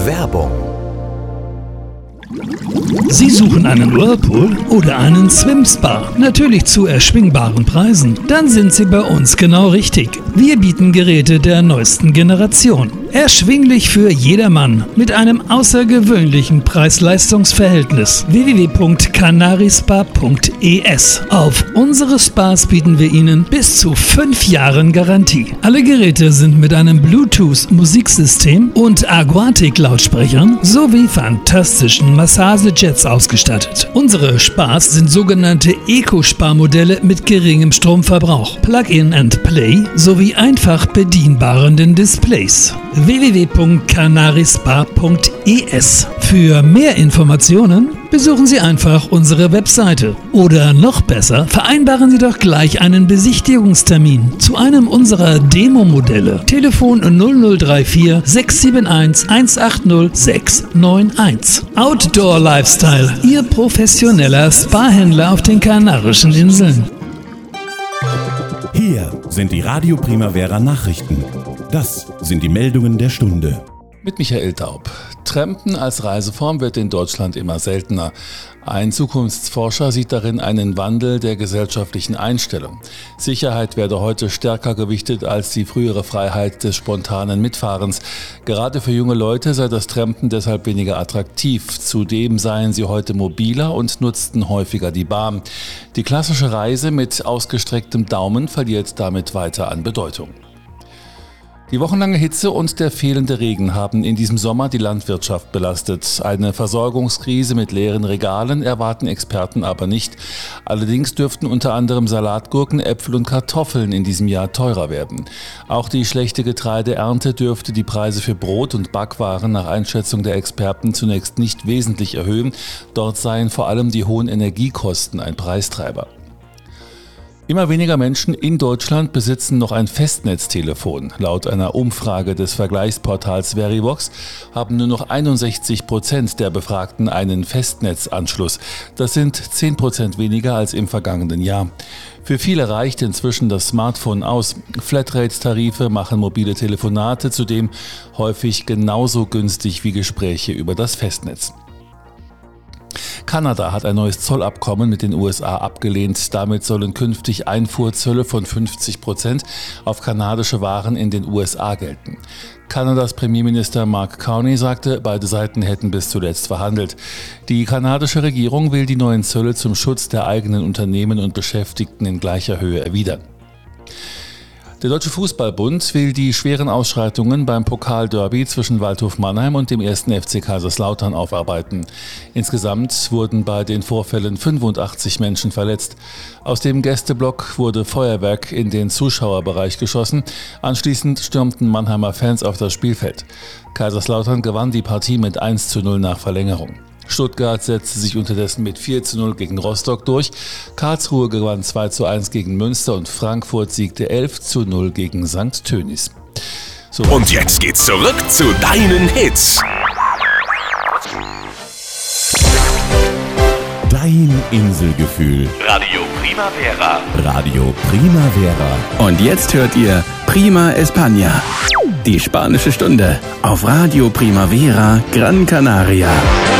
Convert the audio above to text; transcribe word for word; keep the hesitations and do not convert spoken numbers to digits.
Werbung. Sie suchen einen Whirlpool oder einen Swim-Spa? Natürlich zu erschwingbaren Preisen? Dann sind Sie bei uns genau richtig. Wir bieten Geräte der neuesten Generation. Erschwinglich für jedermann mit einem außergewöhnlichen Preis-Leistungs-Verhältnis. w w w punkt canarispa punkt e s. Auf unsere Spas bieten wir Ihnen bis zu fünf Jahren Garantie. Alle Geräte sind mit einem Bluetooth-Musiksystem und Aquatic-Lautsprechern sowie fantastischen Massagejets ausgestattet. Unsere Spas sind sogenannte Eco-Spa-Modelle mit geringem Stromverbrauch, Plug-in and Play sowie einfach bedienbaren Displays. w w w punkt canarispa punkt e s. Für mehr Informationen besuchen Sie einfach unsere Webseite. Oder noch besser, vereinbaren Sie doch gleich einen Besichtigungstermin zu einem unserer Demo-Modelle. Telefon null null drei vier sechs sieben eins eins acht null sechs neun eins. Outdoor Lifestyle, Ihr professioneller Spa-Händler auf den Kanarischen Inseln. Hier sind die Radio Primavera Nachrichten. Das sind die Meldungen der Stunde. Mit Michael Daub. Trampen als Reiseform wird in Deutschland immer seltener. Ein Zukunftsforscher sieht darin einen Wandel der gesellschaftlichen Einstellung. Sicherheit werde heute stärker gewichtet als die frühere Freiheit des spontanen Mitfahrens. Gerade für junge Leute sei das Trampen deshalb weniger attraktiv. Zudem seien sie heute mobiler und nutzten häufiger die Bahn. Die klassische Reise mit ausgestrecktem Daumen verliert damit weiter an Bedeutung. Die wochenlange Hitze und der fehlende Regen haben in diesem Sommer die Landwirtschaft belastet. Eine Versorgungskrise mit leeren Regalen erwarten Experten aber nicht. Allerdings dürften unter anderem Salatgurken, Äpfel und Kartoffeln in diesem Jahr teurer werden. Auch die schlechte Getreideernte dürfte die Preise für Brot und Backwaren nach Einschätzung der Experten zunächst nicht wesentlich erhöhen. Dort seien vor allem die hohen Energiekosten ein Preistreiber. Immer weniger Menschen in Deutschland besitzen noch ein Festnetztelefon. Laut einer Umfrage des Vergleichsportals Verivox haben nur noch einundsechzig Prozent der Befragten einen Festnetzanschluss. Das sind zehn Prozent weniger als im vergangenen Jahr. Für viele reicht inzwischen das Smartphone aus. Flatrate-Tarife machen mobile Telefonate zudem häufig genauso günstig wie Gespräche über das Festnetz. Kanada hat ein neues Zollabkommen mit den U S A abgelehnt. Damit sollen künftig Einfuhrzölle von fünfzig Prozent auf kanadische Waren in den U S A gelten. Kanadas Premierminister Mark Carney sagte, beide Seiten hätten bis zuletzt verhandelt. Die kanadische Regierung will die neuen Zölle zum Schutz der eigenen Unternehmen und Beschäftigten in gleicher Höhe erwidern. Der Deutsche Fußballbund will die schweren Ausschreitungen beim Pokalderby zwischen Waldhof Mannheim und dem ersten F C Kaiserslautern aufarbeiten. Insgesamt wurden bei den Vorfällen fünfundachtzig Menschen verletzt. Aus dem Gästeblock wurde Feuerwerk in den Zuschauerbereich geschossen. Anschließend stürmten Mannheimer Fans auf das Spielfeld. Kaiserslautern gewann die Partie mit eins zu null nach Verlängerung. Stuttgart setzte sich unterdessen mit vier zu null gegen Rostock durch. Karlsruhe gewann zwei zu eins gegen Münster und Frankfurt siegte elf zu null gegen Sankt Tönis. So. Und jetzt geht's zurück zu deinen Hits. Dein Inselgefühl. Radio Primavera. Radio Primavera. Und jetzt hört ihr Prima España. Die spanische Stunde auf Radio Primavera Gran Canaria.